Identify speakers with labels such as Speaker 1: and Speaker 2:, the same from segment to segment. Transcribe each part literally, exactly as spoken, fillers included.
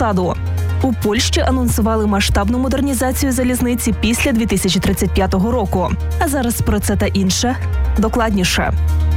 Speaker 1: посаду. У Польщі анонсували масштабну модернізацію залізниці після дві тисячі тридцять п'ятого року. А зараз про це та інше докладніше.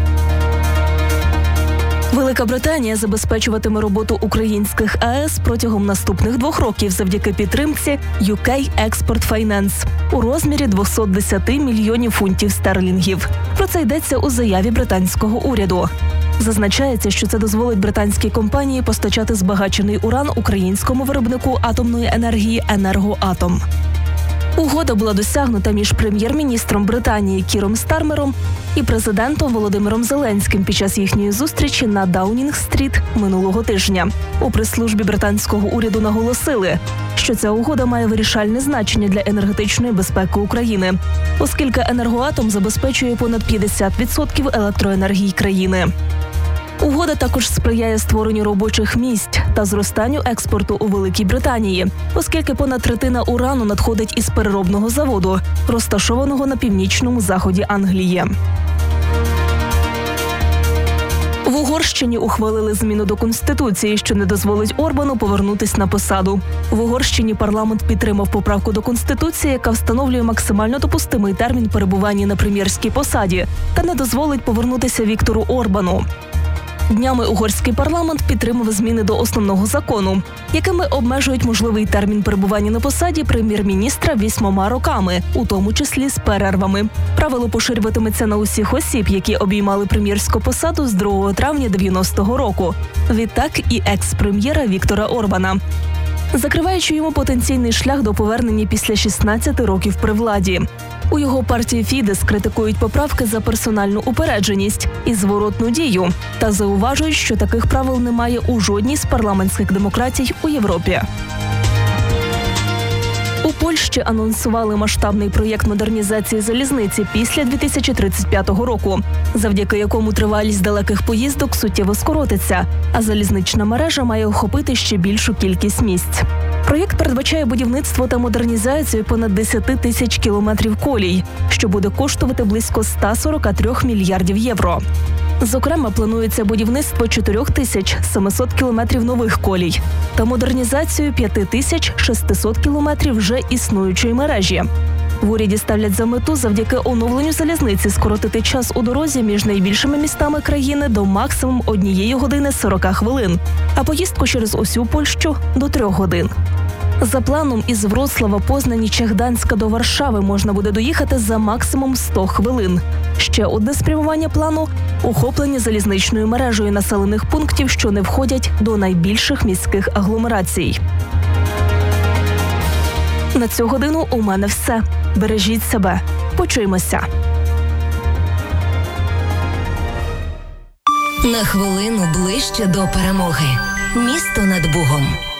Speaker 1: Велика Британія забезпечуватиме роботу українських АЕС протягом наступних двох років завдяки підтримці ю кей Export Finance у розмірі двісті десять мільйонів фунтів стерлінгів. Про це йдеться у заяві британського уряду. Зазначається, що це дозволить британській компанії постачати збагачений уран українському виробнику атомної енергії «Енергоатом». Угода була досягнута між прем'єр-міністром Британії Кіром Стармером і президентом Володимиром Зеленським під час їхньої зустрічі на Даунінг-стріт минулого тижня. У прес-службі британського уряду наголосили, що ця угода має вирішальне значення для енергетичної безпеки України, оскільки «Енергоатом» забезпечує понад п'ятдесят відсотків електроенергії країни. Угода також сприяє створенню робочих місць та зростанню експорту у Великій Британії, оскільки понад третина урану надходить із переробного заводу, розташованого на північному заході Англії. В Угорщині ухвалили зміну до Конституції, що не дозволить Орбану повернутись на посаду. В Угорщині парламент підтримав поправку до Конституції, яка встановлює максимально допустимий термін перебування на прем'єрській посаді та не дозволить повернутися Віктору Орбану. Днями угорський парламент підтримав зміни до основного закону, якими обмежують можливий термін перебування на посаді прем'єр-міністра вісьмома роками, у тому числі з перервами. Правило поширюватиметься на усіх осіб, які обіймали прем'єрську посаду з другого травня дев'яностого року. Відтак і екс-прем'єра Віктора Орбана, закриваючи йому потенційний шлях до повернення після шістнадцяти років при владі. У його партії Фідес критикують поправки за персональну упередженість і зворотну дію та зауважують, що таких правил немає у жодній з парламентських демократій у Європі. У Польщі анонсували масштабний проєкт модернізації залізниці після дві тисячі тридцять п'ятого року, завдяки якому тривалість далеких поїздок суттєво скоротиться, а залізнична мережа має охопити ще більшу кількість місць. Проєкт передбачає будівництво та модернізацію понад десять тисяч кілометрів колій, що буде коштувати близько ста сорока трьох мільярдів євро. Зокрема, планується будівництво чотирьох тисяч семисот кілометрів нових колій та модернізацію п'яти тисяч шестисот кілометрів вже існуючої мережі. В уряді ставлять за мету завдяки оновленню залізниці скоротити час у дорозі між найбільшими містами країни до максимум однієї години сорока хвилин, а поїздку через усю Польщу – до трьох годин. За планом, із Вроцлава, Познані чи Гданська до Варшави можна буде доїхати за максимум сто хвилин. Ще одне спрямування плану – охоплення залізничною мережею населених пунктів, що не входять до найбільших міських агломерацій. На цю годину у мене все. Бережіть себе. Почуємося.
Speaker 2: На хвилину ближче до перемоги. Місто над Бугом.